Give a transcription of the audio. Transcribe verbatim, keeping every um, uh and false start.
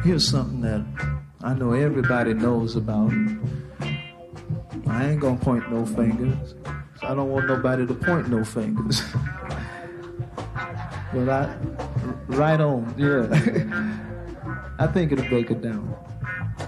here's something that I know everybody knows about. I ain't gonna point no fingers. I don't want nobody to point no fingers. But I, right on, yeah. I think it'll break it down.